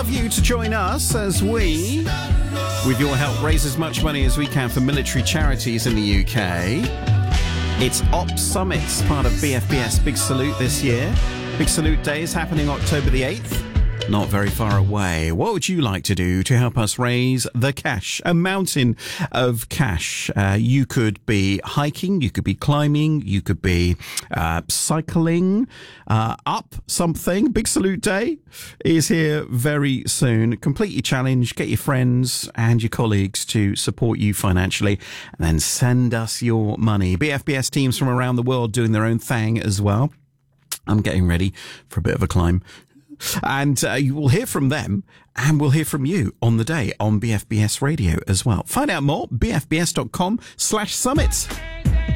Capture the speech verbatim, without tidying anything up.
love you to join us as we, with your help, raise as much money as we can for military charities in the U K. It's Ops Summits, part of B F B S Big Salute this year. Big Salute Day is happening October the eighth. Not very far away. What would you like to do to help us raise the cash? A mountain of cash. Uh, you could be hiking, you could be climbing, you could be uh, cycling uh, up something. Big Salute Day is here very soon. Completely challenge. Get your friends and your colleagues to support you financially and then send us your money. B F B S teams from around the world doing their own thing as well. I'm getting ready for a bit of a climb. And uh, you will hear from them and we'll hear from you on the day on B F B S Radio as well. Find out more, bfbs.com slash summits.